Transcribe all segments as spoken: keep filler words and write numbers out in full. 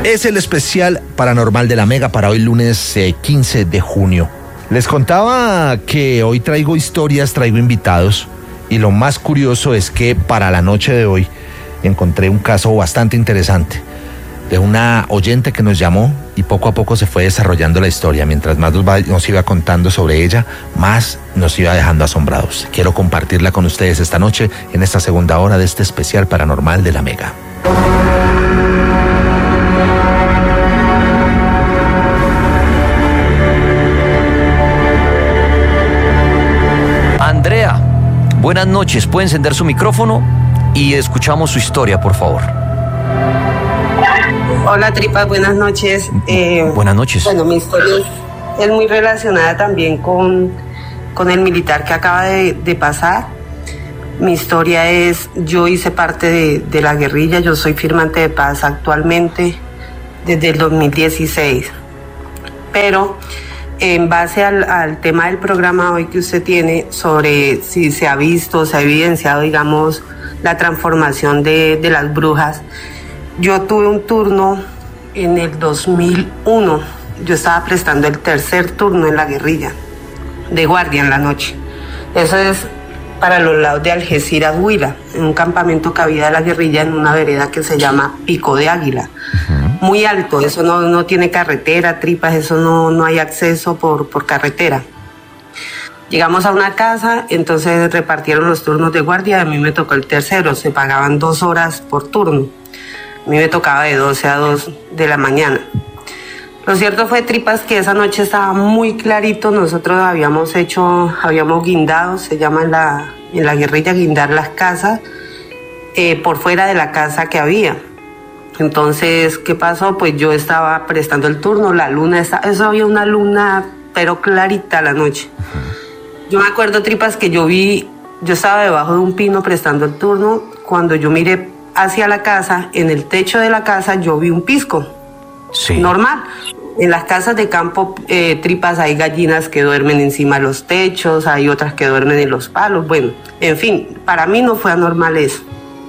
Es el especial paranormal de la Mega para hoy lunes eh, quince de junio. Les contaba que hoy traigo historias, traigo invitados, y lo más curioso es que para la noche de hoy encontré un caso bastante interesante de una oyente que nos llamó y poco a poco se fue desarrollando la historia. Mientras más nos, va, nos iba contando sobre ella, más nos iba dejando asombrados. Quiero compartirla con ustedes esta noche en esta segunda hora de este especial paranormal de la Mega. Andrea, buenas noches. ¿Puede encender su micrófono? Y escuchamos su historia, por favor. Hola, Tripas, buenas noches. Eh, buenas noches. Bueno, mi historia es, es muy relacionada también con, con el militar que acaba de, de pasar. Mi historia es, yo hice parte de, de la guerrilla, yo soy firmante de paz actualmente desde el dos mil dieciséis. Pero en base al, al tema del programa hoy que usted tiene sobre si se ha visto, se ha evidenciado, digamos, la transformación de, de las brujas, yo tuve un turno en el dos mil uno, yo estaba prestando el tercer turno en la guerrilla, de guardia en la noche. Eso es para los lados de Algeciras, Huila, en un campamento que había de la guerrilla en una vereda que se llama Pico de Águila. Uh-huh. Muy alto, eso no, no tiene carretera, Tripas, eso no, no hay acceso por, por carretera. Llegamos a una casa, entonces repartieron los turnos de guardia, a mí me tocó el tercero, se pagaban dos horas por turno. A mí me tocaba de doce a dos de la mañana. Lo cierto fue, Tripas, que esa noche estaba muy clarito. Nosotros habíamos hecho, habíamos guindado, se llama en la, en la guerrilla guindar las casas, eh, por fuera de la casa que había. Entonces, ¿qué pasó? Pues yo estaba prestando el turno, la luna, estaba, eso había una luna, pero clarita la noche. Yo me acuerdo, Tripas, que yo vi, yo estaba debajo de un pino prestando el turno, cuando yo miré hacia la casa, en el techo de la casa yo vi un pisco. Sí. Normal. En las casas de campo, eh, Tripas, hay gallinas que duermen encima de los techos, hay otras que duermen en los palos. Bueno, en fin, para mí no fue anormal eso.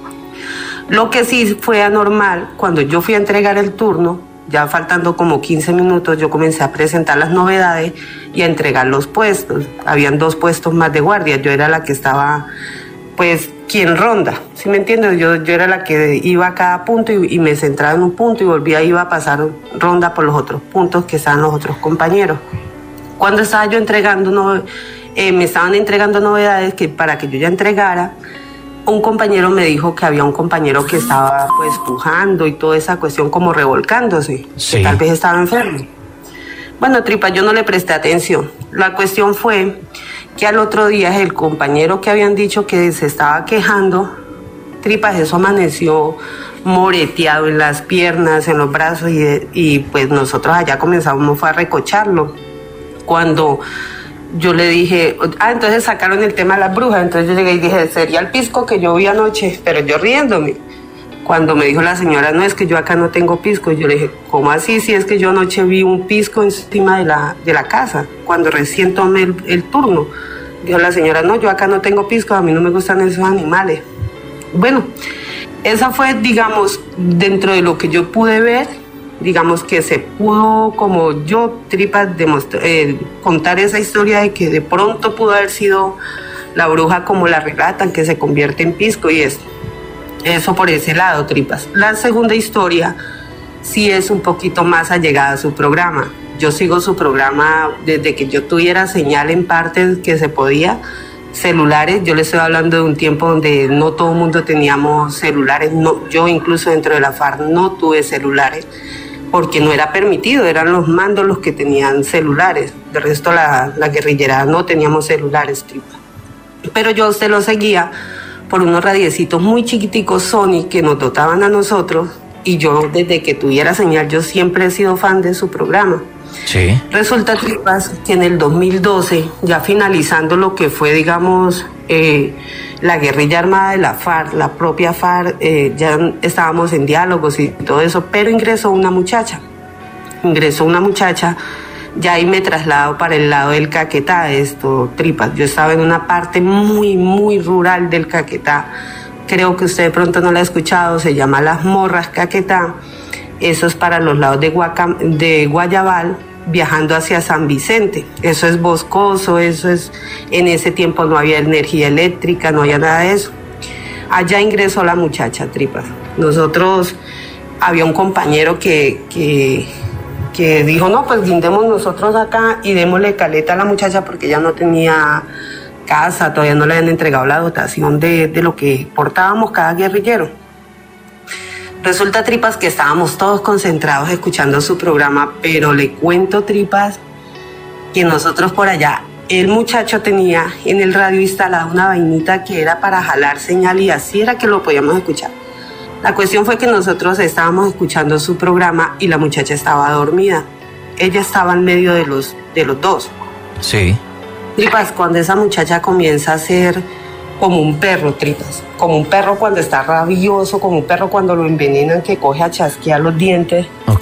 Lo que sí fue anormal, cuando yo fui a entregar el turno, ya faltando como quince minutos, yo comencé a presentar las novedades y a entregar los puestos. Habían dos puestos más de guardia, yo era la que estaba, pues, quien ronda, ¿sí me entiendes? Yo, yo era la que iba a cada punto y, y me centraba en un punto y volvía, iba a pasar ronda por los otros puntos que estaban los otros compañeros. Cuando estaba yo entregando, no, eh, me estaban entregando novedades que para que yo ya entregara, un compañero me dijo que había un compañero que estaba pues pujando y toda esa cuestión como revolcándose, sí, que tal vez estaba enfermo. Bueno, Tripa, yo no le presté atención. La cuestión fue que al otro día el compañero que habían dicho que se estaba quejando, Tripas, eso amaneció moreteado en las piernas, en los brazos, y, y pues nosotros allá comenzamos fue a recocharlo. Cuando yo le dije, ah, entonces sacaron el tema de las brujas, entonces yo llegué y dije, sería el pisco que yo vi anoche, pero yo riéndome. Cuando me dijo la señora, no, es que yo acá no tengo pisco, yo le dije, ¿cómo así? Si es que yo anoche vi un pisco encima de la, de la casa, cuando recién tomé el, el turno. Dijo la señora, no, yo acá no tengo pisco, a mí no me gustan esos animales. Bueno, esa fue, digamos, dentro de lo que yo pude ver, digamos que se pudo, como yo, Tripas, eh, contar esa historia de que de pronto pudo haber sido la bruja como la relatan, que se convierte en pisco y esto. Eso por ese lado, Tripas. La segunda historia sí es un poquito más allegada a su programa. Yo sigo su programa desde que yo tuviera señal en partes que se podía. Celulares, yo le estoy hablando de un tiempo donde no todo el mundo teníamos celulares. No, yo incluso dentro de la FARC no tuve celulares porque no era permitido, eran los mandos los que tenían celulares. De resto la, la guerrillera no teníamos celulares, Tripas. Pero yo a usted lo seguía por unos radiecitos muy chiquiticos Sony que nos dotaban a nosotros, y yo desde que tuviera señal yo siempre he sido fan de su programa. Sí. Resulta, Tripas, que en el dos mil doce, ya finalizando lo que fue, digamos, eh, la guerrilla armada de la FARC, la propia FARC, eh, ya estábamos en diálogos y todo eso, pero ingresó una muchacha, ingresó una muchacha ya ahí me traslado para el lado del Caquetá, esto, Tripas. Yo estaba en una parte muy, muy rural del Caquetá. Creo que usted de pronto no la ha escuchado, se llama Las Morras Caquetá. Eso es para los lados de, Guaca, de Guayabal, viajando hacia San Vicente. Eso es boscoso, eso es, en ese tiempo no había energía eléctrica, no había nada de eso. Allá ingresó la muchacha, Tripas. Nosotros, había un compañero que, que, que dijo, no, pues guindemos nosotros acá y démosle caleta a la muchacha porque ella no tenía casa, todavía no le habían entregado la dotación de, de lo que portábamos cada guerrillero. Resulta, Tripas, que estábamos todos concentrados escuchando su programa, pero le cuento, Tripas, que nosotros por allá, el muchacho tenía en el radio instalada una vainita que era para jalar señal y así era que lo podíamos escuchar. La cuestión fue que nosotros estábamos escuchando su programa y la muchacha estaba dormida. Ella estaba en medio de los, de los dos. Sí. Tripas, cuando esa muchacha comienza a ser como un perro, Tripas, como un perro cuando está rabioso, como un perro cuando lo envenenan que coge a chasquear los dientes. Ok.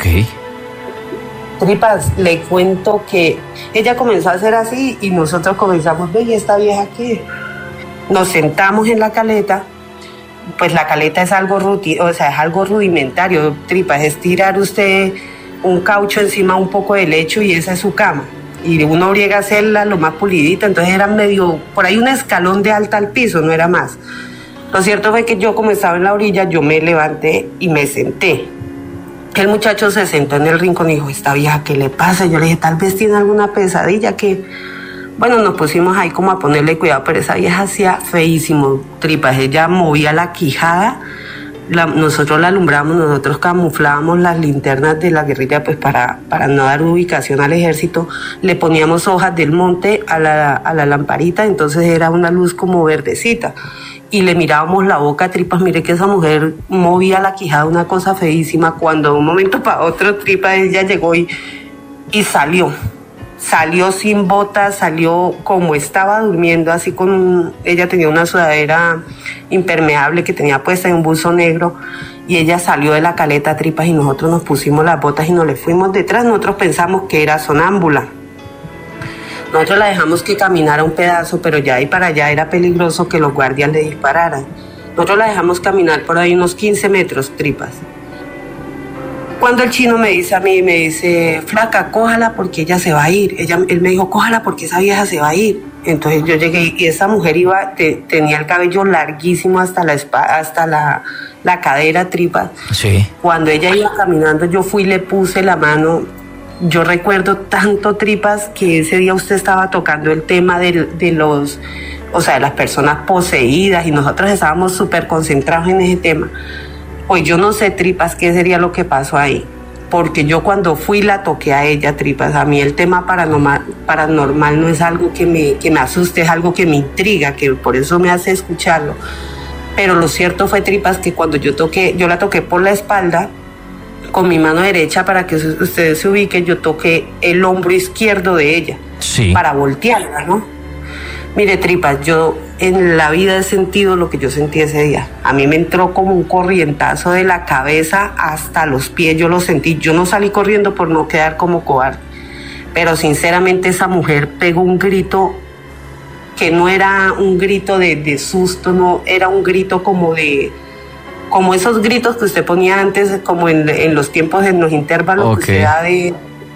Tripas, le cuento que ella comenzó a hacer así y nosotros comenzamos, ve, ¿y esta vieja qué? Nos sentamos en la caleta, pues la caleta es algo ruti, o sea, es algo rudimentario, Tripas, es tirar usted un caucho encima un poco de lecho y esa es su cama. Y uno obliga a hacerla lo más pulidita, entonces era medio, por ahí un escalón de alta al piso, no era más. Lo cierto fue que yo, como estaba en la orilla, yo me levanté y me senté. El muchacho se sentó en el rincón y dijo, ¿esta vieja qué le pasa? Yo le dije, tal vez tiene alguna pesadilla que... Bueno, nos pusimos ahí como a ponerle cuidado, pero esa vieja hacía feísimo, Tripas. Ella movía la quijada, la, nosotros la alumbramos, nosotros camuflábamos las linternas de la guerrilla pues para, para no dar ubicación al ejército. Le poníamos hojas del monte a la, a la lamparita, entonces era una luz como verdecita. Y le mirábamos la boca, Tripas, mire que esa mujer movía la quijada, una cosa feísima. Cuando de un momento para otro, Tripas, ella llegó y, y salió. Salió sin botas, salió como estaba durmiendo, así con un, ella tenía una sudadera impermeable que tenía puesta en un buzo negro, y ella salió de la caleta, Tripas, y nosotros nos pusimos las botas y nos le fuimos detrás. Nosotros pensamos que era sonámbula. Nosotros la dejamos que caminara un pedazo, pero ya ahí para allá era peligroso que los guardias le dispararan. Nosotros la dejamos caminar por ahí unos quince metros, Tripas. Cuando el chino me dice a mí, me dice, flaca, cójala porque ella se va a ir. Ella, él me dijo, cójala porque esa vieja se va a ir. Entonces yo llegué y esa mujer iba, te, tenía el cabello larguísimo hasta la hasta la, la cadera, Tripas. Sí. Cuando ella iba caminando, yo fui y le puse la mano. Yo recuerdo tanto, Tripas, que ese día usted estaba tocando el tema de, de los, o sea, de las personas poseídas, y nosotros estábamos súper concentrados en ese tema. Pues yo no sé, Tripas, qué sería lo que pasó ahí, porque yo cuando fui la toqué a ella, Tripas. A mí el tema paranormal, paranormal no es algo que me, que me asuste, es algo que me intriga, que por eso me hace escucharlo. Pero lo cierto fue, Tripas, que cuando yo toqué, yo la toqué por la espalda, con mi mano derecha, para que ustedes se ubiquen, yo toqué el hombro izquierdo de ella, sí, para voltearla, ¿no? Mire, Tripas, yo en la vida he sentido lo que yo sentí ese día. A mí me entró como un corrientazo de la cabeza hasta los pies, yo lo sentí. Yo no salí corriendo por no quedar como cobarde, pero sinceramente esa mujer pegó un grito que no era un grito de, de susto, no, era un grito como de... como esos gritos que usted ponía antes, como en, en los tiempos, en los intervalos, okay, que usted da de...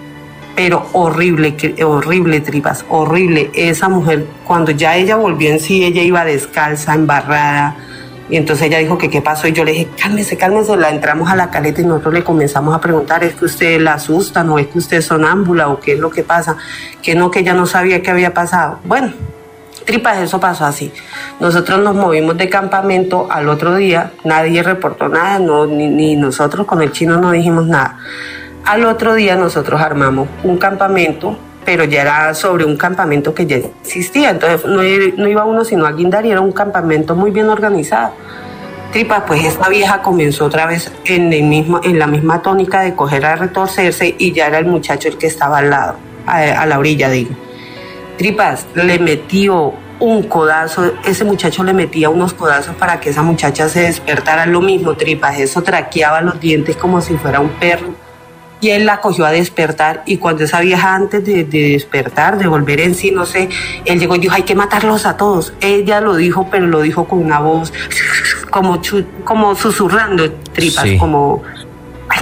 Pero horrible, horrible, Tripas, horrible. Esa mujer, cuando ya ella volvió en sí, ella iba descalza, embarrada, y entonces ella dijo que qué pasó, y yo le dije, cálmese, cálmese. La entramos a la caleta y nosotros le comenzamos a preguntar, ¿es que usted la asusta, no es que usted es sonámbula, o qué es lo que pasa? Que no, que ella no sabía qué había pasado. Bueno, Tripas, eso pasó así. Nosotros nos movimos de campamento al otro día, nadie reportó nada, no, ni, ni nosotros con el chino no dijimos nada. Al otro día nosotros armamos un campamento, pero ya era sobre un campamento que ya existía, entonces no, no iba uno sino a guindar, y era un campamento muy bien organizado. Tripas, pues esta vieja comenzó otra vez en, el mismo, en la misma tónica de coger a retorcerse, y ya era el muchacho el que estaba al lado, a, a la orilla, digo. Tripas, le metió un codazo, ese muchacho le metía unos codazos para que esa muchacha se despertara. Lo mismo, Tripas, eso traqueaba los dientes como si fuera un perro. Y él la cogió a despertar, y cuando esa vieja, antes de, de despertar, de volver en sí, no sé, él llegó y dijo, hay que matarlos a todos. Ella lo dijo, pero lo dijo con una voz como, chu, como susurrando, Tripas, sí, como, hay que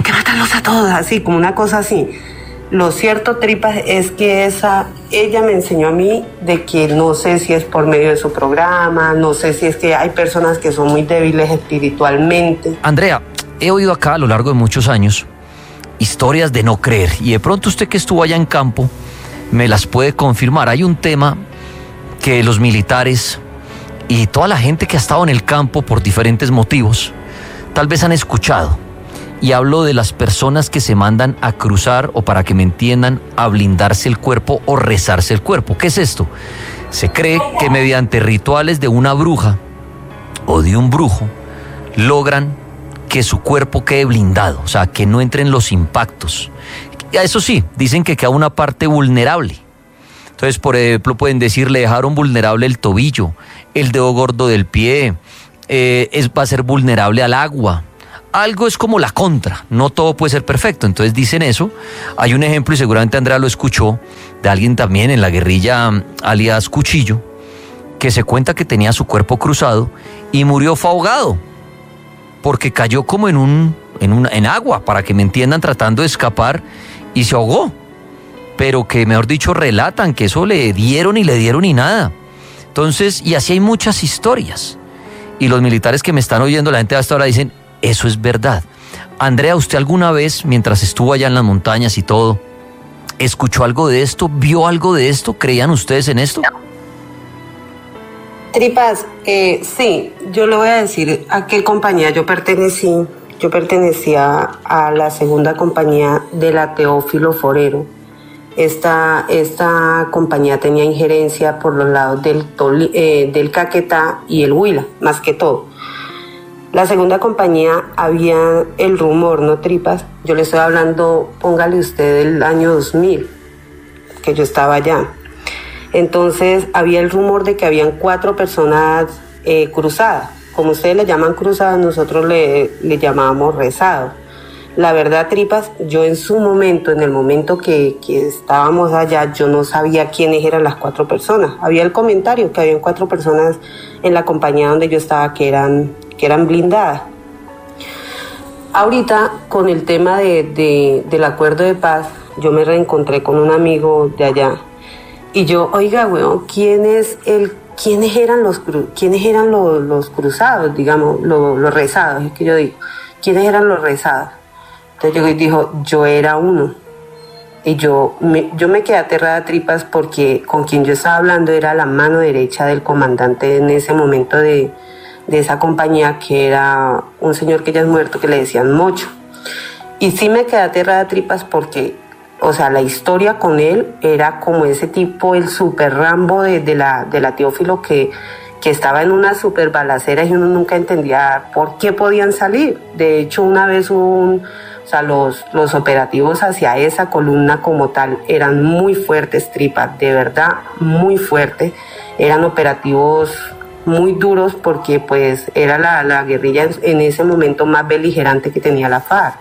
que matarlos a todos, así, como una cosa así. Lo cierto, Tripas, es que esa, ella me enseñó a mí de que no sé si es por medio de su programa, no sé si es que hay personas que son muy débiles espiritualmente. Andrea, he oído acá a lo largo de muchos años historias de no creer, y de pronto usted que estuvo allá en campo me las puede confirmar. Hay un tema que los militares y toda la gente que ha estado en el campo por diferentes motivos tal vez han escuchado, y hablo de las personas que se mandan a cruzar, o para que me entiendan, a blindarse el cuerpo o rezarse el cuerpo. ¿Qué es esto? Se cree que mediante rituales de una bruja o de un brujo logran que su cuerpo quede blindado, o sea, que no entren los impactos. Eso sí, dicen que queda una parte vulnerable. Entonces, por ejemplo, pueden decir, le dejaron vulnerable el tobillo, el dedo gordo del pie, eh, es, va a ser vulnerable al agua. Algo es como la contra, no todo puede ser perfecto. Entonces dicen eso. Hay un ejemplo, y seguramente Andrea lo escuchó, de alguien también en la guerrilla alias Cuchillo, que se cuenta que tenía su cuerpo cruzado y murió fue ahogado, porque cayó como en un, en una, en agua, para que me entiendan, tratando de escapar, y se ahogó. Pero que, mejor dicho, relatan que eso le dieron y le dieron y nada. Entonces, y así hay muchas historias. Y los militares que me están oyendo, la gente hasta ahora dicen, eso es verdad. Andrea, ¿usted alguna vez, mientras estuvo allá en las montañas y todo, escuchó algo de esto? ¿Vio algo de esto? ¿Creían ustedes en esto? Tripas, eh, sí, yo le voy a decir a qué compañía yo pertenecí. Yo pertenecía a la segunda compañía de la Teófilo Forero. Esta, esta compañía tenía injerencia por los lados del, Toli, eh, del Caquetá y el Huila, más que todo. La segunda compañía había el rumor, ¿no, Tripas? Yo le estoy hablando, póngale usted, del año dos mil, que yo estaba allá. Entonces había el rumor de que habían cuatro personas eh, cruzadas. Como ustedes le llaman cruzadas, nosotros le, le llamábamos rezado. La verdad, Tripas, yo en su momento, en el momento que, que estábamos allá, yo no sabía quiénes eran las cuatro personas. Había el comentario que habían cuatro personas en la compañía donde yo estaba que eran, que eran blindadas. Ahorita, con el tema de, de, del acuerdo de paz, yo me reencontré con un amigo de allá. Y yo, oiga, weón, ¿quién es el, ¿quiénes eran los, quiénes eran los, los cruzados, digamos, los, los rezados? Es que yo digo, ¿quiénes eran los rezados? Entonces yo dijo, yo era uno. Y yo me, yo me quedé aterrada, Tripas, porque con quien yo estaba hablando era la mano derecha del comandante en ese momento de, de esa compañía, que era un señor que ya es muerto, que le decían Mocho. Y sí me quedé aterrada, Tripas, porque, o sea, la historia con él era como ese tipo, el super Rambo de, de, la, de la Teófilo, que, que estaba en una super balacera y uno nunca entendía por qué podían salir. De hecho, una vez hubo un... O sea, los, los operativos hacia esa columna como tal eran muy fuertes, Tripas, de verdad, muy fuertes. Eran operativos muy duros porque pues era la, la guerrilla en, en ese momento más beligerante que tenía la FARC.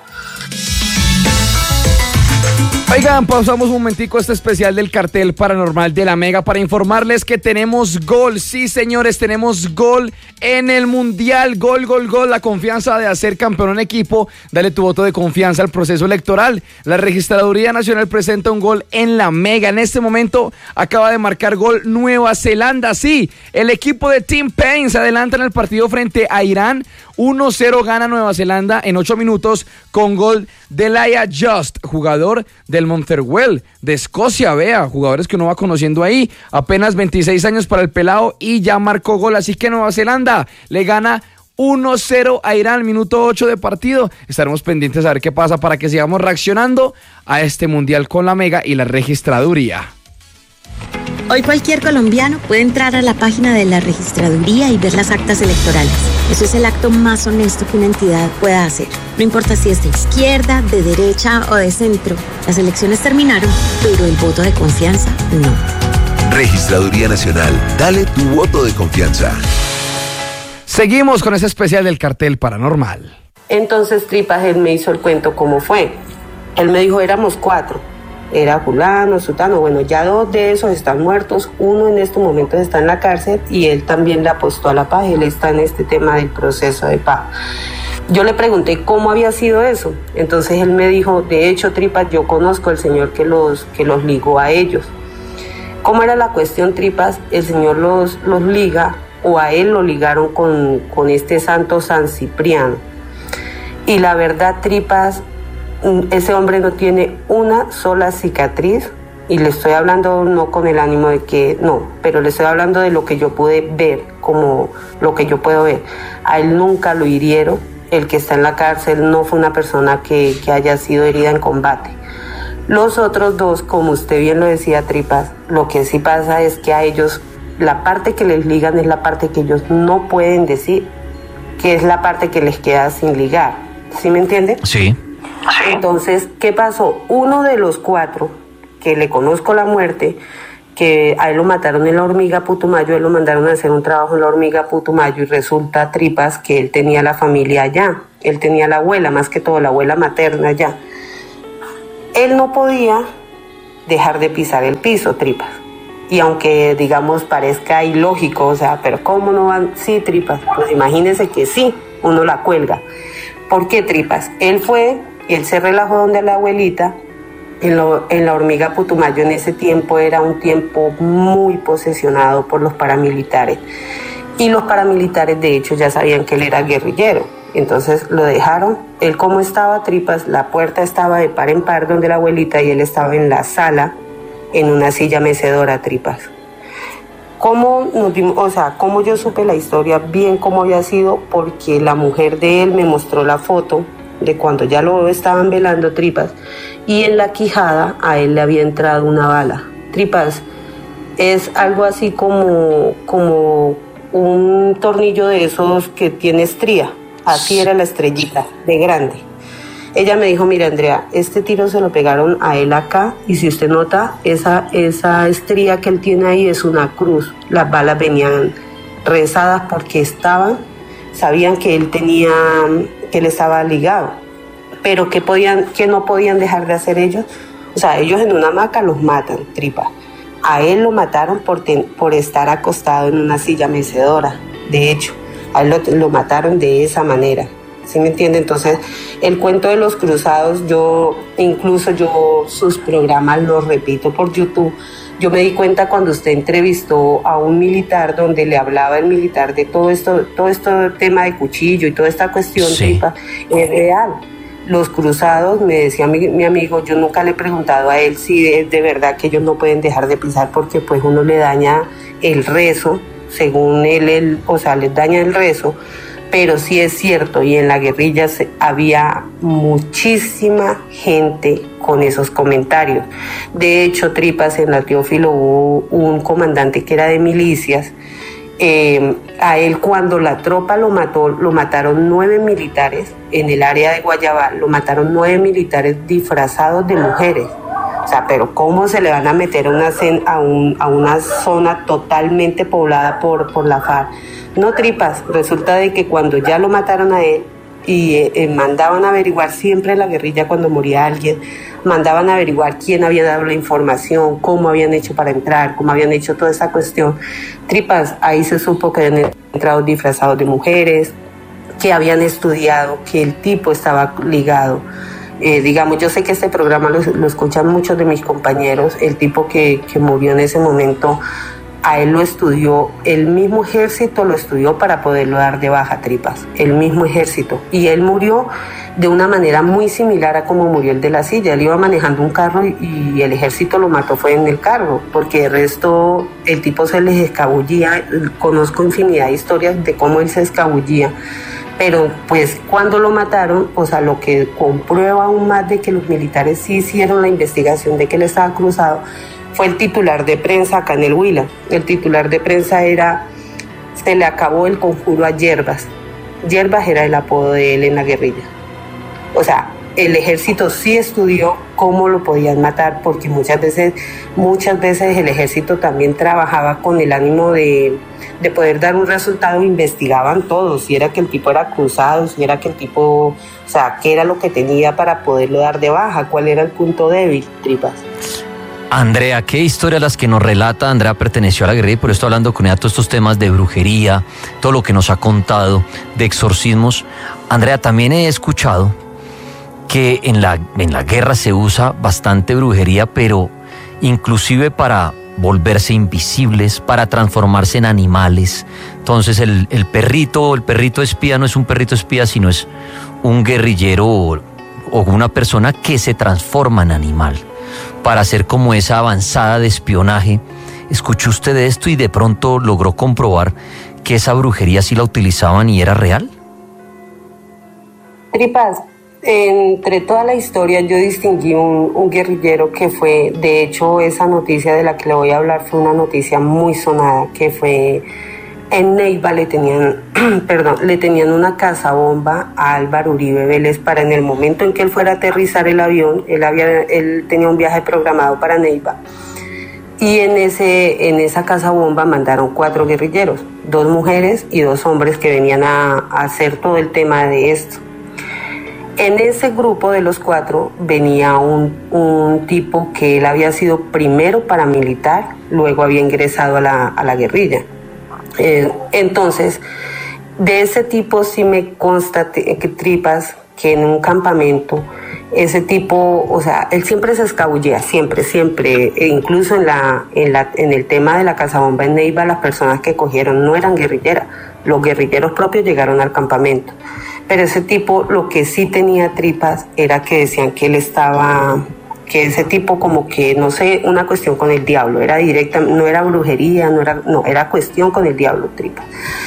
Oigan, pausamos un momentico este especial del Cartel Paranormal de la Mega para informarles que tenemos gol. Sí, señores, tenemos gol en el Mundial. Gol, gol, gol. La confianza de hacer campeón en equipo. Dale tu voto de confianza al proceso electoral. La Registraduría Nacional presenta un gol en la Mega. En este momento acaba de marcar gol Nueva Zelanda. Sí, el equipo de Team Payne se adelanta en el partido frente a Irán. uno cero gana Nueva Zelanda en ocho minutos con gol de Laia Just, jugador del Motherwell de Escocia. Vea, jugadores que uno va conociendo ahí. Apenas veintiséis años para el pelado y ya marcó gol. Así que Nueva Zelanda le gana uno cero a Irán, minuto ocho de partido. Estaremos pendientes a ver qué pasa para que sigamos reaccionando a este mundial con la Mega y la Registraduría. Hoy cualquier colombiano puede entrar a la página de la Registraduría y ver las actas electorales. Eso es el acto más honesto que una entidad pueda hacer. No importa si es de izquierda, de derecha o de centro. Las elecciones terminaron, pero el voto de confianza no. Registraduría Nacional. Dale tu voto de confianza. Seguimos con ese especial del Cartel Paranormal. Entonces, Tripas, él me hizo el cuento cómo fue. Él me dijo, éramos cuatro. Era fulano, sutano, bueno, ya dos de esos están muertos, uno en estos momentos está en la cárcel y él también le apostó a la paz, él está en este tema del proceso de paz. Yo le pregunté cómo había sido eso. Entonces él me dijo, de hecho, Tripas, yo conozco al señor que los, que los ligó a ellos. ¿Cómo era la cuestión, Tripas? El señor los, los liga, o a él lo ligaron con, con este santo San Cipriano. Y la verdad, Tripas, ese hombre no tiene una sola cicatriz. Y le estoy hablando no con el ánimo de que, no, pero le estoy hablando de lo que yo pude ver, como lo que yo puedo ver. A él nunca lo hirieron. El que está en la cárcel no fue una persona que, que haya sido herida en combate. Los otros dos, como usted bien lo decía, Tripas, lo que sí pasa es que a ellos, la parte que les ligan es la parte que ellos no pueden decir, que es la parte que les queda sin ligar. ¿Sí me entiende? Sí. Entonces, ¿qué pasó? Uno de los cuatro, que le conozco la muerte, que a él lo mataron en la Hormiga Putumayo, él lo mandaron a hacer un trabajo en la Hormiga Putumayo y resulta, Tripas, que él tenía la familia allá, él tenía la abuela, más que todo la abuela materna allá. Él no podía dejar de pisar el piso, Tripas. Y aunque, digamos, parezca ilógico, o sea, pero ¿cómo no van? Sí, Tripas, pues imagínese que sí, uno la cuelga. ¿Por qué, Tripas? Él fue, él se relajó donde la abuelita. En, lo, en la Hormiga Putumayo en ese tiempo era un tiempo muy posesionado por los paramilitares y los paramilitares de hecho ya sabían que él era guerrillero, entonces lo dejaron. Él como estaba, Tripas, la puerta estaba de par en par donde la abuelita y él estaba en la sala en una silla mecedora, Tripas. ¿Cómo nos dimos, o sea, cómo yo supe la historia bien cómo había sido? Porque la mujer de él me mostró la foto de cuando ya lo estaban velando, Tripas, y en la quijada a él le había entrado una bala. Tripas, es algo así como, como un tornillo de esos que tiene estría, así era la estrellita, de grande. Ella me dijo, mira Andrea, este tiro se lo pegaron a él acá, y si usted nota, esa, esa estría que él tiene ahí es una cruz. Las balas venían rezadas porque estaban, sabían que él tenía, que él estaba ligado, pero que podían, que no podían dejar de hacer ellos. O sea, ellos en una hamaca los matan, Tripa. A él lo mataron por, ten, por estar acostado en una silla mecedora. De hecho, a él lo, lo mataron de esa manera. ¿Sí me entiende? Entonces, el cuento de los cruzados, yo, incluso yo sus programas los repito por YouTube. Yo me di cuenta cuando usted entrevistó a un militar donde le hablaba el militar de todo esto, todo esto tema de cuchillo y toda esta cuestión, sí. Tripa, es real. Los cruzados, me decía mi, mi amigo, yo nunca le he preguntado a él si es de verdad que ellos no pueden dejar de pisar porque pues uno le daña el rezo, según él, él o sea, les daña el rezo, pero sí es cierto, y en la guerrilla se, había muchísima gente con esos comentarios. De hecho, Tripas, en la Teófilo hubo un comandante que era de milicias. Eh, a él cuando la tropa lo mató, lo mataron nueve militares en el área de Guayabal, lo mataron nueve militares disfrazados de mujeres. O sea, pero ¿cómo se le van a meter a una, a un, a una zona totalmente poblada por, por la FARC? No, Tripas, resulta de que cuando ya lo mataron a él y eh, eh, mandaban a averiguar siempre la guerrilla cuando moría alguien, mandaban a averiguar quién había dado la información, cómo habían hecho para entrar, cómo habían hecho toda esa cuestión. Tripas, ahí se supo que habían entrado disfrazados de mujeres, que habían estudiado, que el tipo estaba ligado. Eh, digamos, yo sé que este programa lo, lo escuchan muchos de mis compañeros, el tipo que, que murió en ese momento, a él lo estudió, el mismo ejército lo estudió para poderlo dar de baja, Tripas, el mismo ejército. Y él murió de una manera muy similar a como murió el de la silla. Él iba manejando un carro y, y el ejército lo mató fue en el carro, porque el resto, el tipo se les escabullía. Conozco infinidad de historias de cómo él se escabullía. Pero pues cuando lo mataron, o sea, lo que comprueba aún más de que los militares sí hicieron la investigación de que él estaba cruzado, fue el titular de prensa acá en el Huila. El titular de prensa era, se le acabó el conjuro a Yerbas. Yerbas era el apodo de él en la guerrilla. O sea, el ejército sí estudió cómo lo podían matar, porque muchas veces, muchas veces el ejército también trabajaba con el ánimo de, de poder dar un resultado, investigaban todo, si era que el tipo era cruzado, si era que el tipo, o sea, qué era lo que tenía para poderlo dar de baja, cuál era el punto débil, Tripas. Andrea, qué historias las que nos relata. Andrea perteneció a la guerrilla y por esto hablando con ella todos estos temas de brujería, todo lo que nos ha contado, de exorcismos. Andrea, también he escuchado que en la, en la guerra se usa bastante brujería, pero inclusive para volverse invisibles, para transformarse en animales. Entonces el, el perrito, el perrito espía no es un perrito espía, sino es un guerrillero o, o una persona que se transforma en animal para hacer como esa avanzada de espionaje. ¿Escuchó usted de esto y de pronto logró comprobar que esa brujería sí la utilizaban y era real? Tripas, entre toda la historia yo distinguí un, un guerrillero que fue, de hecho esa noticia de la que le voy a hablar fue una noticia muy sonada, que fue en Neiva le tenían, perdón, le tenían una cazabomba a Álvaro Uribe Vélez para en el momento en que él fuera a aterrizar el avión, él, había, él tenía un viaje programado para Neiva y en, ese, en esa cazabomba mandaron cuatro guerrilleros, dos mujeres y dos hombres que venían a, a hacer todo el tema de esto. En ese grupo de los cuatro venía un, un tipo que él había sido primero paramilitar, luego había ingresado a la, a la guerrilla. Eh, entonces, de ese tipo sí me consta que Tripas, que en un campamento, ese tipo, o sea, él siempre se escabullía, siempre, siempre, e incluso en, la, en, la, en el tema de la cazabomba en Neiva, las personas que cogieron no eran guerrilleras, los guerrilleros propios llegaron al campamento. Pero ese tipo, lo que sí tenía Tripas era que decían que él estaba, que ese tipo como que, no sé, una cuestión con el diablo, era directa, no era brujería, no era, no, era cuestión con el diablo, Tripas.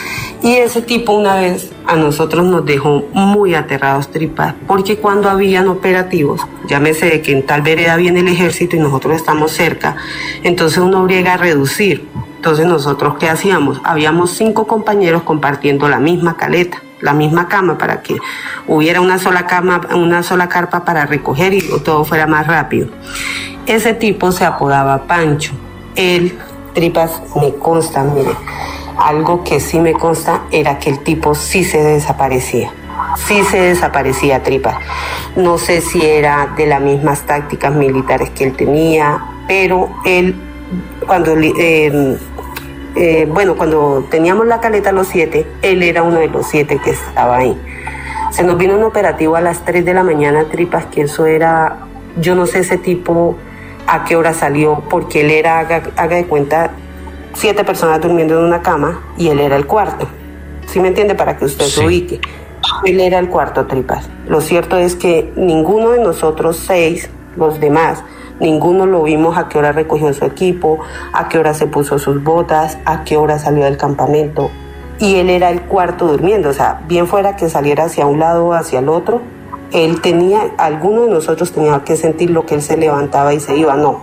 Y ese tipo una vez a nosotros nos dejó muy aterrados, Tripas, porque cuando habían operativos, llámese de que en tal vereda viene el ejército y nosotros estamos cerca, entonces uno obliga a reducir. Entonces nosotros, ¿qué hacíamos? Habíamos cinco compañeros compartiendo la misma caleta, la misma cama, para que hubiera una sola cama, una sola carpa para recoger y todo fuera más rápido. Ese tipo se apodaba Pancho. Él, Tripas, me consta, mire, algo que sí me consta era que el tipo sí se desaparecía. Sí se desaparecía, Tripas. No sé si era de las mismas tácticas militares que él tenía, pero él, cuando... Eh, Eh, bueno, cuando teníamos la caleta los siete, él era uno de los siete que estaba ahí. Se nos vino un operativo a las tres de la mañana, Tripas, que eso era, yo no sé ese tipo a qué hora salió, porque él era, haga, haga de cuenta, siete personas durmiendo en una cama y él era el cuarto. ¿Sí me entiende? Para que usted sí se ubique. Él era el cuarto, Tripas. Lo cierto es que ninguno de nosotros seis, los demás, ninguno lo vimos a qué hora recogió su equipo, a qué hora se puso sus botas, a qué hora salió del campamento. Y él era el cuarto durmiendo, o sea, bien fuera que saliera hacia un lado o hacia el otro, él tenía, alguno de nosotros tenía que sentir lo que él se levantaba y se iba, no.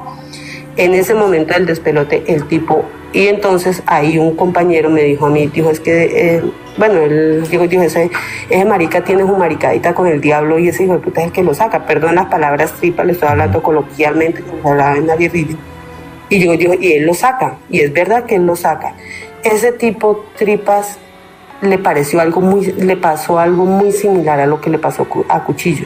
En ese momento del despelote, el tipo, y entonces ahí un compañero me dijo a mí, dijo, es que, eh, bueno, él dijo, dijo ese, ese marica tiene su maricadita con el diablo y ese hijo de puta es el que lo saca. Perdón las palabras, Tripas, le estoy hablando coloquialmente, como se hablaba en la guerrilla. Y yo digo, y él lo saca, y es verdad que él lo saca. Ese tipo, Tripas, le pareció algo muy, le pasó algo muy similar a lo que le pasó a Cuchillo.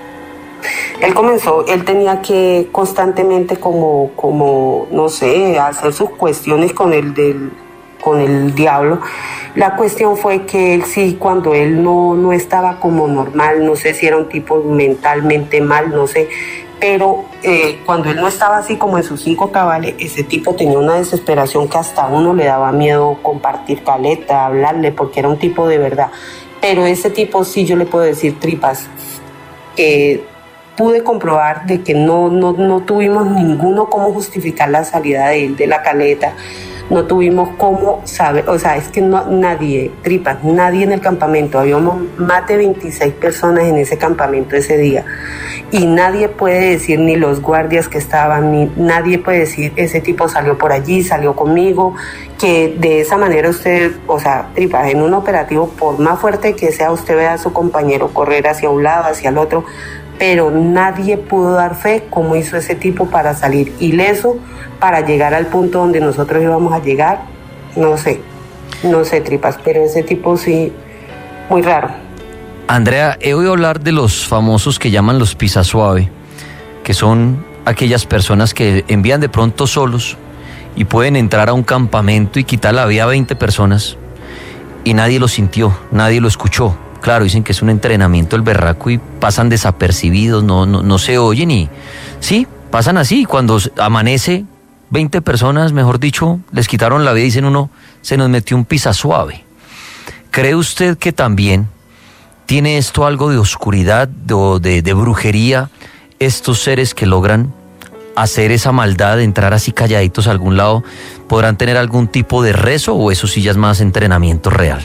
Él comenzó, él tenía que constantemente como, como, no sé, hacer sus cuestiones con el del, con el diablo. La cuestión fue que él sí, cuando él no, no estaba como normal, no sé si era un tipo mentalmente mal, no sé, pero eh, cuando él no estaba así como en sus cinco cabales, ese tipo tenía una desesperación que hasta a uno le daba miedo compartir caleta, hablarle, porque era un tipo de verdad. Pero ese tipo sí, yo le puedo decir, Tripas, que pude comprobar de que no, no, no tuvimos ninguno cómo justificar la salida de él de la caleta, no tuvimos cómo saber, o sea, es que no, nadie, Tripas, nadie en el campamento, habíamos más de veintiséis personas en ese campamento ese día, y nadie puede decir, ni los guardias que estaban, ni nadie puede decir, ese tipo salió por allí, salió conmigo, que de esa manera usted, o sea, Tripas, en un operativo, por más fuerte que sea, usted ve a su compañero correr hacia un lado, hacia el otro, pero nadie pudo dar fe cómo hizo ese tipo para salir ileso, para llegar al punto donde nosotros íbamos a llegar. No sé, no sé, Tripas, pero ese tipo sí, muy raro. Andrea, he oído hablar de los famosos que llaman los pisasuave, que son aquellas personas que envían de pronto solos y pueden entrar a un campamento y quitar la vida a veinte personas y nadie lo sintió, nadie lo escuchó. Claro, dicen que es un entrenamiento el berraco y pasan desapercibidos, no, no, no se oyen y sí, pasan así. Cuando amanece, veinte personas, mejor dicho, les quitaron la vida y dicen uno, se nos metió un pisa suave. ¿Cree usted que también tiene esto algo de oscuridad, de, de, de brujería, estos seres que logran hacer esa maldad de entrar así calladitos a algún lado? ¿Podrán tener algún tipo de rezo o eso sí ya es más entrenamiento real?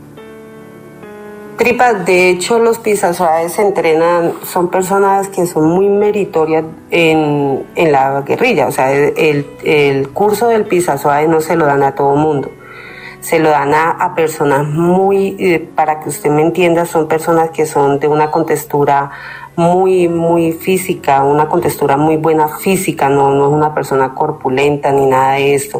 Tripas, de hecho los pisasuaves se entrenan, son personas que son muy meritorias en, en la guerrilla, o sea, el, el curso del pisasuave no se lo dan a todo mundo, se lo dan a, a personas muy, eh, para que usted me entienda, son personas que son de una contextura muy, muy física, una contextura muy buena física, no, no es una persona corpulenta ni nada de esto.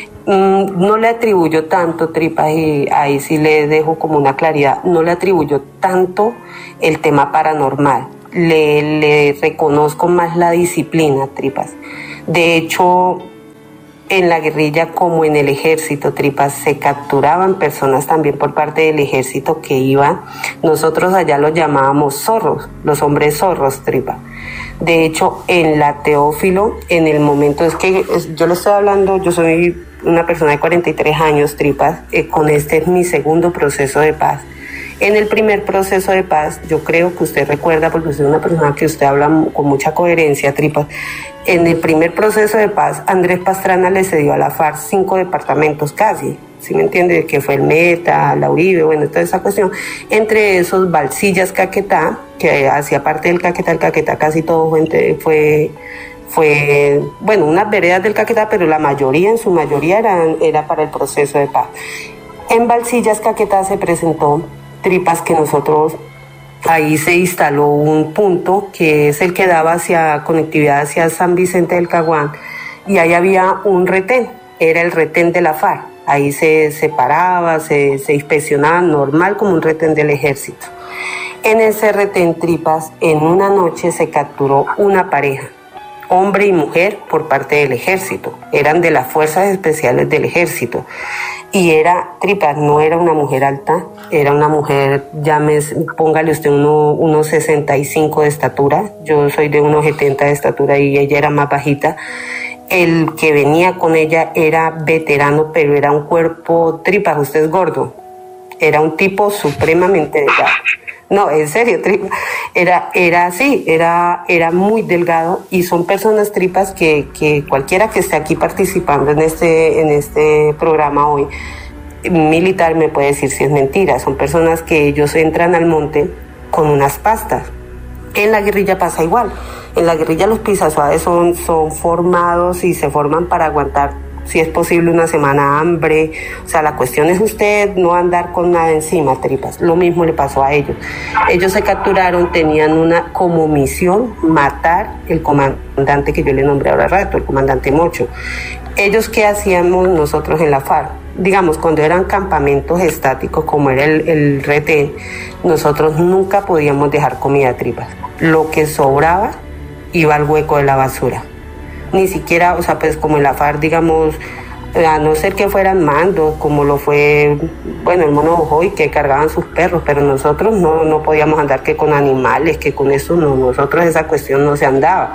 No le atribuyo tanto, Tripas, y ahí sí le dejo como una claridad, no le atribuyo tanto el tema paranormal, le, le reconozco más la disciplina, Tripas. De hecho, en la guerrilla como en el ejército, Tripas, se capturaban personas también por parte del ejército que iban, nosotros allá los llamábamos zorros, los hombres zorros, Tripas. De hecho, en la Teófilo, en el momento, es que yo le estoy hablando, yo soy una persona de cuarenta y tres años, Tripas, eh, con este es mi segundo proceso de paz. En el primer proceso de paz, yo creo que usted recuerda, porque usted es una persona que usted habla con mucha coherencia, Tripas, en el primer proceso de paz, Andrés Pastrana le cedió a la FARC cinco departamentos casi, ¿sí me entiende? Que fue el Meta, la Uribe, bueno, toda esa cuestión. Entre esos, Balsillas, Caquetá, que hacía parte del Caquetá, el Caquetá casi todo fue... fue fue, bueno, unas veredas del Caquetá, pero la mayoría, en su mayoría, eran, era para el proceso de paz. En Balsillas, Caquetá, se presentó, Tripas, que nosotros, ahí se instaló un punto que es el que daba hacia conectividad hacia San Vicente del Caguán, y ahí había un retén, era el retén de la FARC. Ahí se separaba, se, se inspeccionaba normal como un retén del ejército. En ese retén, Tripas, en una noche se capturó una pareja, hombre y mujer, por parte del ejército. Eran de las fuerzas especiales del ejército. Y era, Tripas, no era una mujer alta, era una mujer, llámese, póngale usted uno, unos sesenta y cinco de estatura. Yo soy de unos setenta de estatura y ella era más bajita. El que venía con ella era veterano, pero era un cuerpo, Tripas, usted es gordo. Era un tipo supremamente delgado. No, en serio, Tripas, era, era así, era, era muy delgado, y son personas, Tripas, que, que cualquiera que esté aquí participando en este, en este programa hoy, militar, me puede decir si es mentira. Son personas que ellos entran al monte con unas pastas. En la guerrilla pasa igual. En la guerrilla los pisasuaves son, son formados y se forman para aguantar, si es posible, una semana hambre. O sea, la cuestión es usted no andar con nada encima, Tripas. Lo mismo le pasó a ellos. Ellos se capturaron, tenían una como misión matar el comandante que yo le nombré ahora rato, el comandante Mocho. Ellos, ¿qué hacíamos nosotros en la FARC? Digamos, cuando eran campamentos estáticos, como era el, el retén, nosotros nunca podíamos dejar comida, Tripas. Lo que sobraba iba al hueco de la basura. Ni siquiera, o sea, pues como en la FARC, digamos, a no ser que fueran mandos, como lo fue, bueno, el Mono Jojoy, que cargaban sus perros, pero nosotros no, no podíamos andar que con animales, que con eso no, nosotros esa cuestión no se andaba.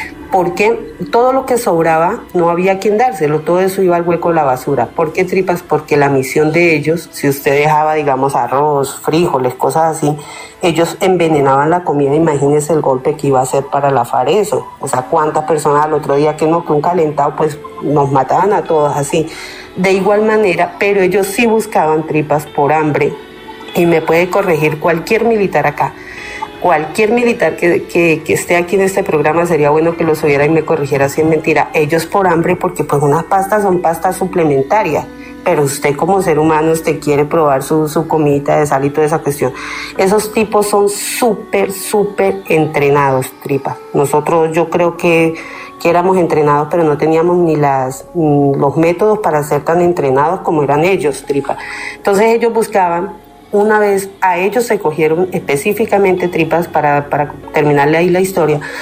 Porque todo lo que sobraba no había quien dárselo, todo eso iba al hueco de la basura. ¿Por qué, Tripas? Porque la misión de ellos, si usted dejaba, digamos, arroz, frijoles, cosas así, ellos envenenaban la comida. Imagínese el golpe que iba a ser para la FARC eso. O sea, cuántas personas al otro día que no, que un calentado, pues nos mataban a todos así. De igual manera, pero ellos sí buscaban, Tripas, por hambre, y me puede corregir cualquier militar acá. Cualquier militar que, que, que esté aquí en este programa, sería bueno que los oyera y me corrigiera si es mentira. Ellos por hambre, porque pues unas pastas son pastas suplementarias, pero usted como ser humano, usted quiere probar su, su comidita de sal y toda esa cuestión. Esos tipos son súper, súper entrenados, Tripas. Nosotros, yo creo que, que éramos entrenados, pero no teníamos ni las, ni los métodos para ser tan entrenados como eran ellos, Tripas. Entonces ellos buscaban, una vez a ellos se cogieron específicamente, Tripas, para, para terminarle ahí la historia,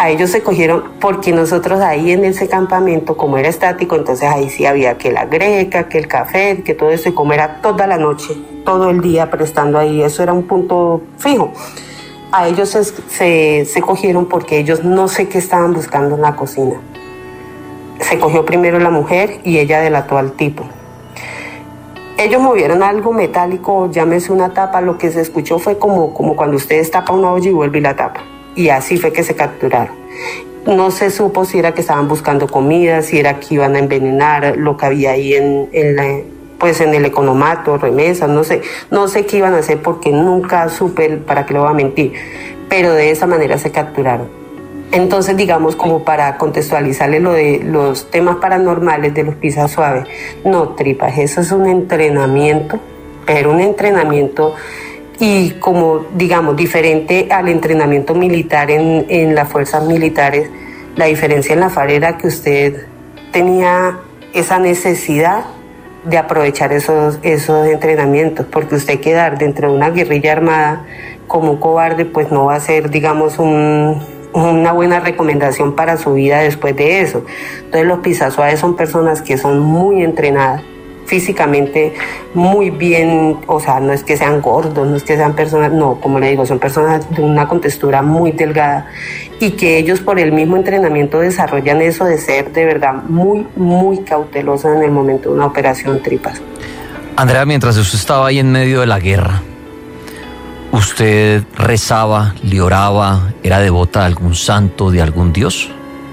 A ellos se cogieron porque nosotros ahí en ese campamento, como era estático, entonces ahí sí había que la greca, que el café, que todo eso, y como era toda la noche, todo el día prestando ahí, eso era un punto fijo. A ellos se, se, se cogieron porque ellos no sé qué estaban buscando en la cocina. Se cogió primero la mujer y ella delató al tipo. Ellos movieron algo metálico, llámese una tapa, lo que se escuchó fue como, como cuando ustedes tapan una olla y vuelve y la tapa. Y así fue que se capturaron. No se supo si era que estaban buscando comida, si era que iban a envenenar lo que había ahí en, en, la, pues en el economato, remesas, no sé, no sé qué iban a hacer porque nunca supe para qué lo voy a mentir, pero de esa manera se capturaron. Entonces, digamos, como para contextualizarle lo de los temas paranormales de los pisas suaves, no, tripas, eso es un entrenamiento, pero un entrenamiento y como, digamos, diferente al entrenamiento militar en, en las fuerzas militares. La diferencia en la FARC era que usted tenía esa necesidad de aprovechar esos, esos entrenamientos, porque usted quedar dentro de una guerrilla armada como un cobarde, pues no va a ser, digamos, un, una buena recomendación para su vida después de eso. Entonces los pisas suaves son personas que son muy entrenadas, físicamente muy bien, o sea, no es que sean gordos, no es que sean personas, no, como le digo, son personas de una contextura muy delgada y que ellos por el mismo entrenamiento desarrollan eso de ser de verdad muy, muy cautelosos en el momento de una operación tripas. Andrea, mientras usted estaba ahí en medio de la guerra, ¿usted rezaba, le oraba, era devota de algún santo, de algún dios?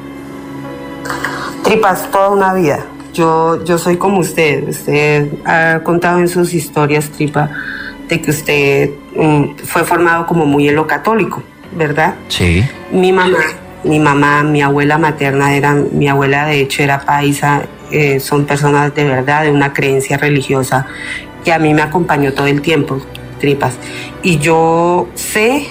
Tripas, toda una vida. Yo, yo soy como usted. Usted ha contado en sus historias, Tripa, de que usted um, fue formado como muy en lo católico, ¿verdad? Sí. Mi mamá, mi mamá, mi abuela materna, era, mi abuela de hecho era paisa, eh, son personas de verdad, de una creencia religiosa que a mí me acompañó todo el tiempo, Tripas. Y yo sé,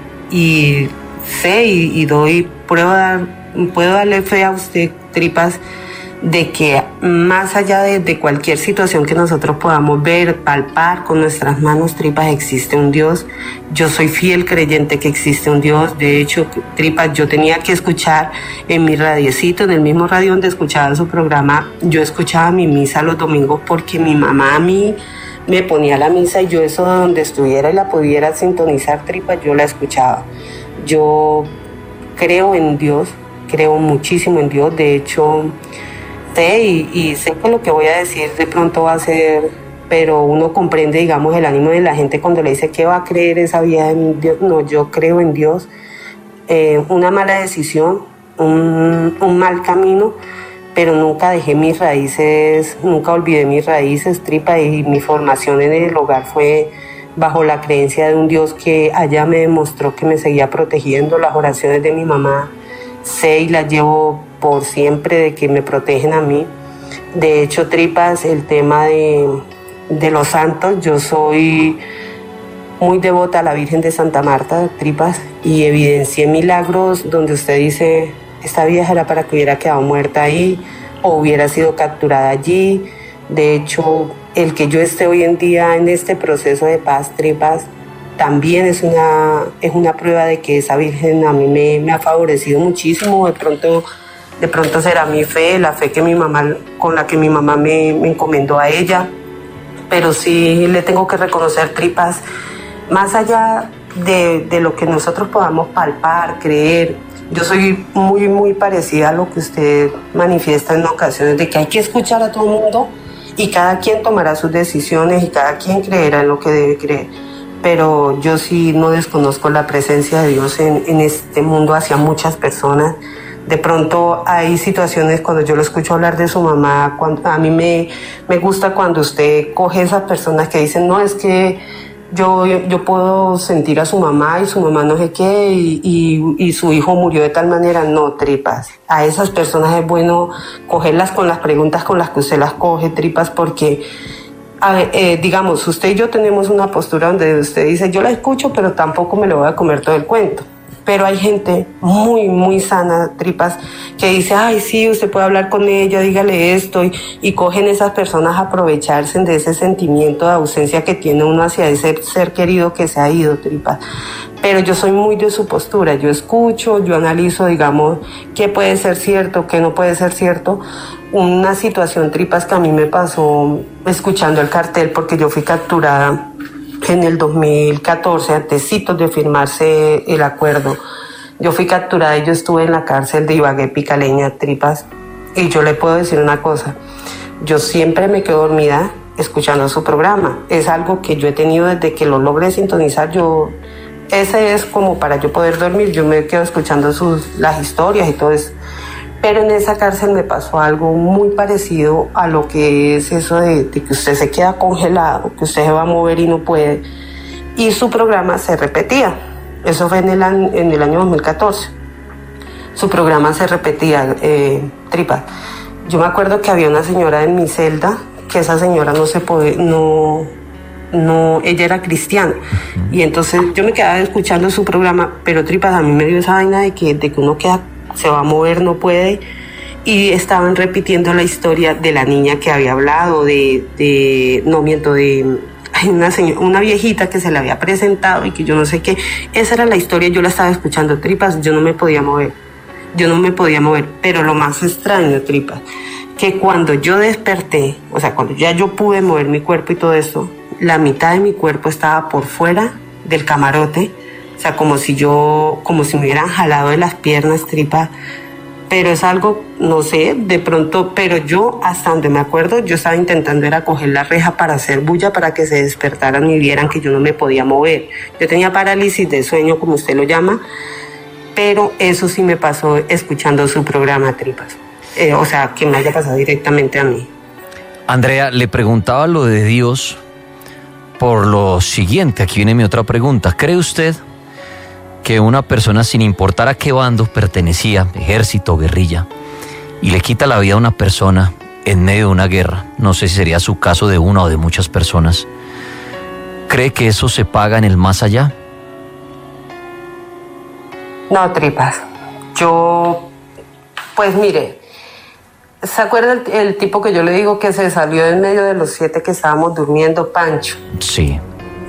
y sé, y, y doy prueba, puedo darle fe a usted, Tripas, de que más allá de, de cualquier situación que nosotros podamos ver, palpar con nuestras manos, Tripas, existe un Dios. Yo soy fiel creyente que existe un Dios. De hecho, Tripas, yo tenía que escuchar en mi radiecito, en el mismo radio donde escuchaba su programa, yo escuchaba mi misa los domingos porque mi mamá a mí me ponía la misa y yo eso donde estuviera y la pudiera sintonizar, Tripas, yo la escuchaba. Yo creo en Dios, creo muchísimo en Dios. De hecho, Y, y sé que lo que voy a decir de pronto va a ser, pero uno comprende, digamos, el ánimo de la gente cuando le dice que va a creer esa vida en Dios. No, yo creo en Dios. Eh, una mala decisión, un, un mal camino, pero nunca dejé mis raíces, nunca olvidé mis raíces, Tripa, y mi formación en el hogar fue bajo la creencia de un Dios que allá me demostró que me seguía protegiendo. Las oraciones de mi mamá sé y las llevo por siempre, de que me protegen a mí. De hecho, Tripas, el tema de, de los santos, yo soy muy devota a la Virgen de Santa Marta, Tripas, y evidencié milagros donde usted dice, esta vieja era para que hubiera quedado muerta ahí o hubiera sido capturada allí. De hecho, el que yo esté hoy en día en este proceso de paz, Tripas, también es una, es una prueba de que esa Virgen a mí me, me ha favorecido muchísimo. De pronto, de pronto será mi fe, la fe que mi mamá, con la que mi mamá me, me encomendó a ella. Pero sí le tengo que reconocer, Tripas, más allá de, de lo que nosotros podamos palpar, creer. Yo soy muy, muy parecida a lo que usted manifiesta en ocasiones, de que hay que escuchar a todo el mundo y cada quien tomará sus decisiones y cada quien creerá en lo que debe creer. Pero yo sí no desconozco la presencia de Dios en, en este mundo hacia muchas personas. De pronto hay situaciones cuando yo lo escucho hablar de su mamá, cuando, a mí me, me gusta cuando usted coge esas personas que dicen, no, es que yo, yo, yo puedo sentir a su mamá y su mamá no sé qué y, y, y su hijo murió de tal manera. No, Tripas, a esas personas es bueno cogerlas con las preguntas con las que usted las coge, Tripas, porque a ver, eh, digamos, usted y yo tenemos una postura donde usted dice, yo la escucho, pero tampoco me lo voy a comer todo el cuento. pero hay gente muy, muy sana, Tripas, que dice, ay, sí, usted puede hablar con ella, dígale esto, y, y cogen esas personas a aprovecharse de ese sentimiento de ausencia que tiene uno hacia ese ser querido que se ha ido, Tripas. Pero yo soy muy de su postura, yo escucho, yo analizo, digamos, qué puede ser cierto, qué no puede ser cierto. Una situación, Tripas, que a mí me pasó escuchando el cartel, porque yo fui capturada en el dos mil catorce, antecitos de firmarse el acuerdo. Yo fui capturada y yo estuve en la cárcel de Ibagué, Picaleña, Tripas, y yo le puedo decir una cosa, yo siempre me quedo dormida escuchando su programa. Es algo que yo he tenido desde que lo logré sintonizar. Yo, ese es como para yo poder dormir, yo me quedo escuchando sus, las historias y todo eso. Pero en esa cárcel me pasó algo muy parecido a lo que es eso de, de que usted se queda congelado, que usted se va a mover y no puede. Y su programa se repetía. Eso fue en el, en el año dos mil catorce. Su programa se repetía, eh, Tripas. Yo me acuerdo que había una señora en mi celda, que esa señora no se podía, no, no, ella era cristiana. Y entonces yo me quedaba escuchando su programa, pero Tripas, a mí me dio esa vaina de que, de que uno queda, se va a mover, no puede. Y estaban repitiendo la historia de la niña que había hablado, de, de no miento, de una, señora, una viejita que se le había presentado y que yo no sé qué. Esa era la historia, yo la estaba escuchando, Tripas, yo no me podía mover. Yo no me podía mover, pero lo más extraño, Tripas, que cuando yo desperté, o sea, cuando ya yo pude mover mi cuerpo y todo eso, la mitad de mi cuerpo estaba por fuera del camarote, o sea, como si yo, como si me hubieran jalado de las piernas, Tripas, pero es algo, no sé, de pronto, pero yo, hasta donde me acuerdo, yo estaba intentando era coger la reja para hacer bulla, para que se despertaran y vieran que yo no me podía mover. Yo tenía parálisis de sueño, como usted lo llama, pero eso sí me pasó escuchando su programa, Tripas. Eh, o sea, que me haya pasado directamente a mí. Andrea, le preguntaba lo de Dios por lo siguiente. Aquí viene mi otra pregunta. ¿Cree usted que una persona, sin importar a qué bando pertenecía, ejército, guerrilla, y le quita la vida a una persona en medio de una guerra, no sé si sería su caso de una o de muchas personas, cree que eso se paga en el más allá? No, Tripas. Yo, pues mire, ¿se acuerda el, el tipo que yo le digo que se salió en medio de los siete que estábamos durmiendo, Pancho? Sí.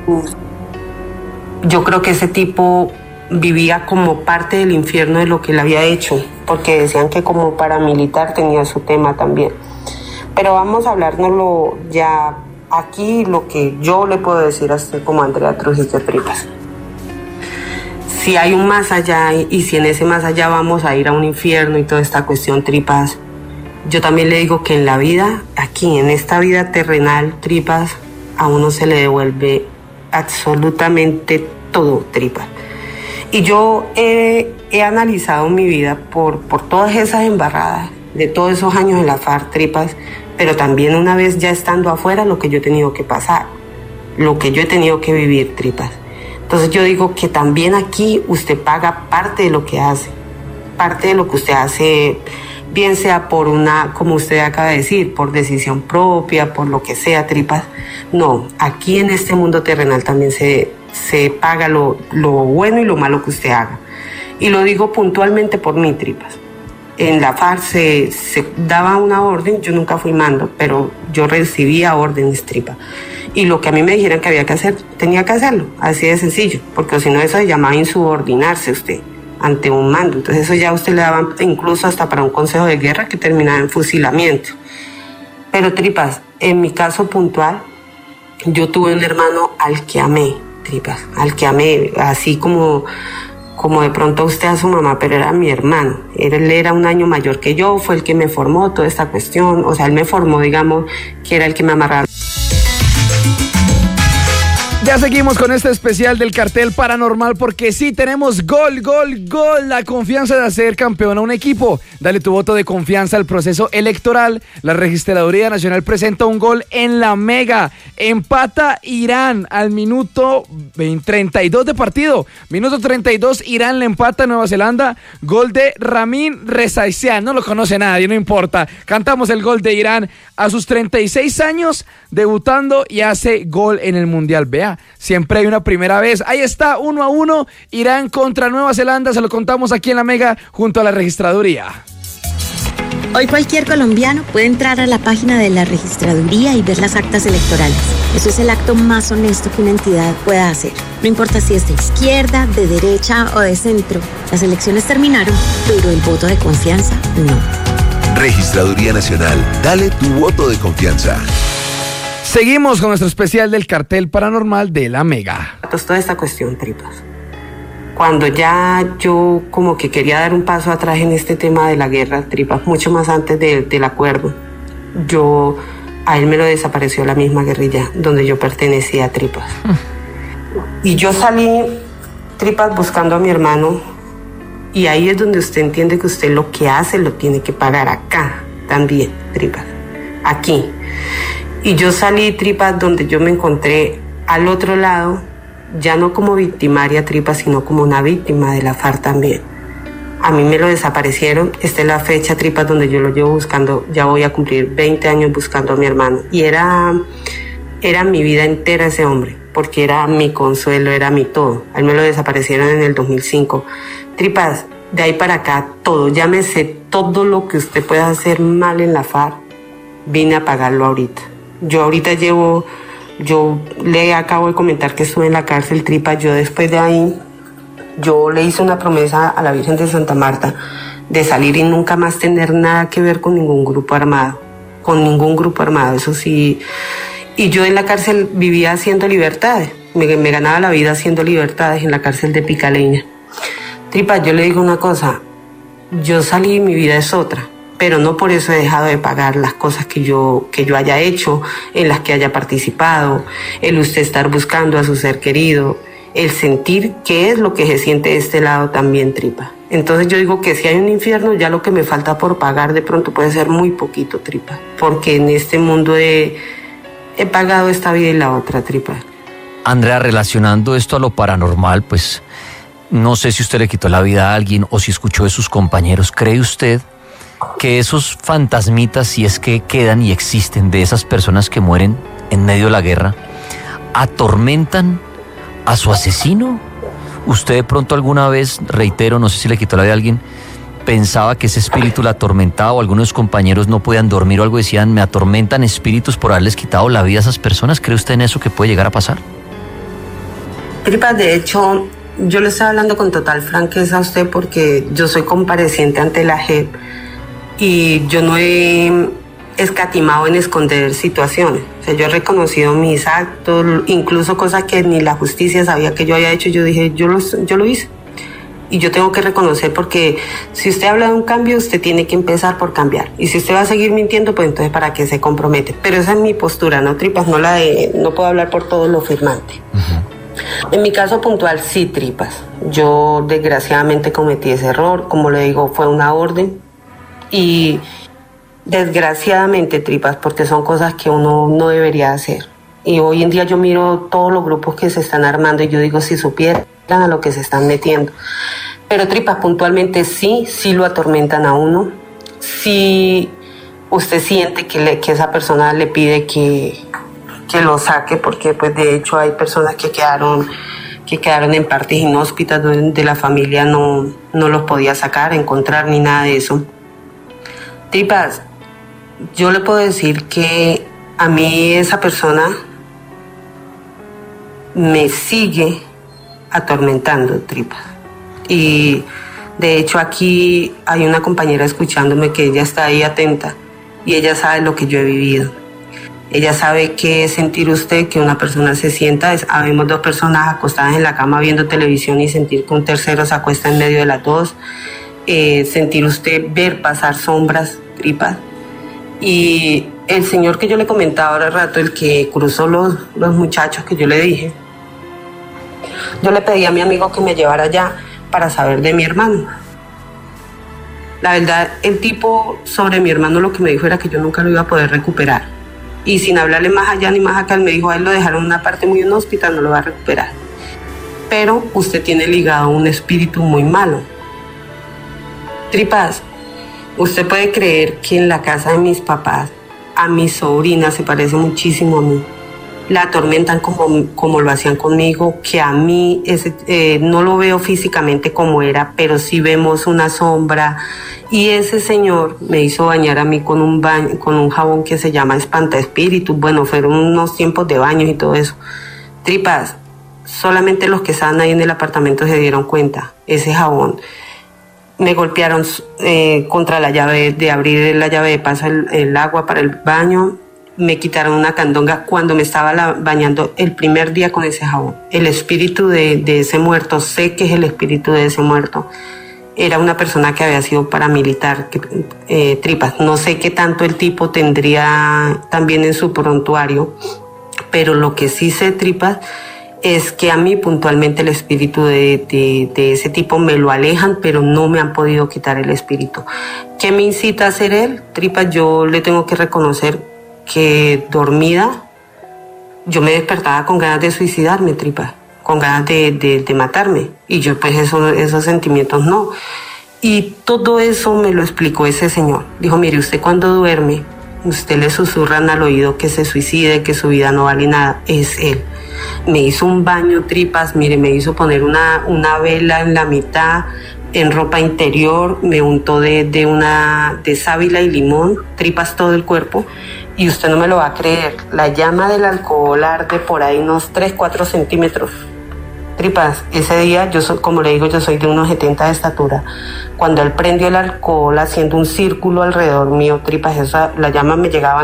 Yo creo que ese tipo vivía como parte del infierno de lo que él había hecho, porque decían que como paramilitar tenía su tema también. Pero vamos a hablárnoslo ya aquí, lo que yo le puedo decir a usted como Andrea Trujillo, Tripas. Si hay un más allá y si en ese más allá vamos a ir a un infierno y toda esta cuestión, Tripas, yo también le digo que en la vida, aquí en esta vida terrenal, Tripas, a uno se le devuelve absolutamente todo, Tripas. Y yo he, he analizado mi vida por, por todas esas embarradas de todos esos años en la FARC, Tripas, pero también una vez ya estando afuera, lo que yo he tenido que pasar, lo que yo he tenido que vivir, Tripas. Entonces yo digo que también aquí usted paga parte de lo que hace, parte de lo que usted hace, bien sea por una, como usted acaba de decir, por decisión propia, por lo que sea, Tripas. No, aquí en este mundo terrenal también se, se paga lo, lo bueno y lo malo que usted haga. Y lo digo puntualmente por mí, Tripas. En la FARC se, se daba una orden, yo nunca fui mando, pero yo recibía órdenes, Tripas. Y lo que a mí me dijeran que había que hacer, tenía que hacerlo, así de sencillo, porque si no eso se llamaba insubordinarse usted ante un mando. Entonces eso ya a usted le daban incluso hasta para un consejo de guerra que terminaba en fusilamiento. Pero Tripas, en mi caso puntual, yo tuve un hermano al que amé, Tripas, al que amé, así como, como de pronto usted a su mamá, pero era mi hermano. Él era un año mayor que yo, fue el que me formó toda esta cuestión, o sea, él me formó, digamos, que era el que me amarraba. Ya seguimos con este especial del cartel paranormal porque sí tenemos gol, gol, gol, la confianza de hacer campeón a un equipo. Dale tu voto de confianza al proceso electoral. La Registraduría Nacional presenta un gol en la Mega. Empata Irán al minuto treinta y dos de partido. Minuto treinta y dos, Irán le empata a Nueva Zelanda. Gol de Ramin Rezaeian. No lo conoce nadie, no importa. Cantamos el gol de Irán a sus treinta y seis años, debutando y hace gol en el Mundial. Vea. vida siempre hay una primera vez. Ahí está, uno a uno, Irán contra Nueva Zelanda, se lo contamos aquí en La Mega junto a la registraduría. Hoy cualquier colombiano puede entrar a la página de la registraduría y ver las actas electorales. Eso es el acto más honesto que una entidad pueda hacer. No importa si es de izquierda, de derecha o de centro. Las elecciones terminaron, pero el voto de confianza no. Registraduría Nacional, dale tu voto de confianza. Seguimos con nuestro especial del cartel paranormal de La Mega. Pues toda esta cuestión, tripas. Cuando ya yo como que quería dar un paso atrás en este tema de la guerra, tripas, mucho más antes de, del acuerdo, yo, a él me lo desapareció la misma guerrilla donde yo pertenecía a tripas. Y yo salí, tripas, buscando a mi hermano, y ahí es donde usted entiende que usted lo que hace lo tiene que pagar acá también, tripas, aquí. Y yo salí, tripas, donde yo me encontré al otro lado, ya no como victimaria, tripas, sino como una víctima de la FARC también. A mí me lo desaparecieron. Esta es la fecha, tripas, donde yo lo llevo buscando. Ya voy a cumplir veinte años buscando a mi hermano. Y era, era mi vida entera ese hombre, porque era mi consuelo, era mi todo. A él me lo desaparecieron en el dos mil cinco. Tripas, de ahí para acá, todo. Llámese todo lo que usted pueda hacer mal en la FARC, vine a pagarlo ahorita. Yo ahorita llevo... Yo le acabo de comentar que estuve en la cárcel, tripas. Yo después de ahí, yo le hice una promesa a la Virgen de Santa Marta de salir y nunca más tener nada que ver con ningún grupo armado, con ningún grupo armado, eso sí. Y yo en la cárcel vivía haciendo libertades, me, me ganaba la vida haciendo libertades en la cárcel de Picaleña. Tripas, yo le digo una cosa, yo salí y mi vida es otra. Pero no por eso he dejado de pagar las cosas que yo, que yo haya hecho, en las que haya participado, el usted estar buscando a su ser querido, el sentir qué es lo que se siente de este lado también, tripa. Entonces yo digo que si hay un infierno, ya lo que me falta por pagar de pronto puede ser muy poquito, tripa. Porque en este mundo he, he pagado esta vida y la otra, tripa. Andrea, relacionando esto a lo paranormal, pues no sé si usted le quitó la vida a alguien o si escuchó de sus compañeros. ¿Cree usted que esos fantasmitas, si es que quedan y existen, de esas personas que mueren en medio de la guerra, atormentan a su asesino? ¿Usted de pronto alguna vez, reitero, no sé si le quitó la vida a alguien, pensaba que ese espíritu la atormentaba, o algunos compañeros no podían dormir o algo, decían, me atormentan espíritus por haberles quitado la vida a esas personas? ¿Cree usted en eso que puede llegar a pasar? Tripas, de hecho, yo le estoy hablando con total franqueza a usted porque yo soy compareciente ante la J E P y yo no he escatimado en esconder situaciones. O sea, yo he reconocido mis actos, incluso cosas que ni la justicia sabía que yo había hecho. Yo dije, yo lo, yo lo hice. Y yo tengo que reconocer, porque si usted habla de un cambio, usted tiene que empezar por cambiar. Y si usted va a seguir mintiendo, pues entonces ¿para qué se compromete? Pero esa es mi postura, ¿no, tripas? No la de, no puedo hablar por todos los firmantes. Uh-huh. En mi caso puntual, sí, tripas. Yo desgraciadamente cometí ese error. Como le digo, fue una orden. Y desgraciadamente, tripas, porque son cosas que uno no debería hacer. Y hoy en día yo miro todos los grupos que se están armando y yo digo, si supieran a lo que se están metiendo. Pero tripas, puntualmente sí, sí lo atormentan a uno. Sí, usted siente que, le, que esa persona le pide que, que lo saque, porque pues de hecho hay personas que quedaron, que quedaron en partes inhóspitas donde la familia no, no los podía sacar, encontrar ni nada de eso. Tripas, yo le puedo decir que a mí esa persona me sigue atormentando, tripas. Y de hecho aquí hay una compañera escuchándome que ella está ahí atenta y ella sabe lo que yo he vivido. Ella sabe qué es sentir usted que una persona se sienta. Habemos dos personas acostadas en la cama viendo televisión y sentir que un tercero se acuesta en medio de las dos. Eh, sentir usted ver pasar sombras, tripas. Y el señor que yo le comentaba ahora rato, el que cruzó los, los muchachos que yo le dije, yo le pedí a mi amigo que me llevara allá para saber de mi hermano. La verdad, el tipo sobre mi hermano lo que me dijo era que yo nunca lo iba a poder recuperar. Y sin hablarle más allá ni más acá, él me dijo, a él lo dejaron en una parte muy inhóspita, no lo va a recuperar. Pero usted tiene ligado un espíritu muy malo. Tripas, usted puede creer que en la casa de mis papás, a mi sobrina se parece muchísimo a mí. la atormentan como, como lo hacían conmigo, que a mí ese, eh, no lo veo físicamente como era, pero sí vemos una sombra. Y ese señor me hizo bañar a mí con un baño, con un jabón que se llama Espantaespíritus. Bueno, fueron unos tiempos de baños y todo eso. Tripas, solamente los que estaban ahí en el apartamento se dieron cuenta. Ese jabón. Me golpearon eh, contra la llave, de abrir la llave de paso el, el agua para el baño. Me quitaron una candonga cuando me estaba la, bañando el primer día con ese jabón. El espíritu de, de ese muerto, sé que es el espíritu de ese muerto. Era una persona que había sido paramilitar, que, eh, Tripas. No sé qué tanto el tipo tendría también en su prontuario, pero lo que sí sé, Tripas, es que a mí puntualmente el espíritu de, de, de ese tipo me lo alejan, pero no me han podido quitar el espíritu. ¿Qué me incita a hacer él? Tripas, yo le tengo que reconocer que dormida yo me despertaba con ganas de suicidarme, Tripas, con ganas de, de, de matarme, y yo pues eso, esos sentimientos no. Y todo eso me lo explicó ese señor. Dijo, mire, usted cuando duerme, usted le susurran al oído que se suicide, que su vida no vale nada. Es él. Me hizo un baño, Tripas, mire, me hizo poner una, una vela en la mitad, en ropa interior, me untó de, de una de sábila y limón, Tripas, todo el cuerpo. Y usted no me lo va a creer, la llama del alcohol arde por ahí unos tres, cuatro centímetros. Tripas, ese día, yo soy, como le digo, yo soy de unos setenta de estatura. Cuando él prendió el alcohol haciendo un círculo alrededor mío, Tripas, esa, la llama me llegaba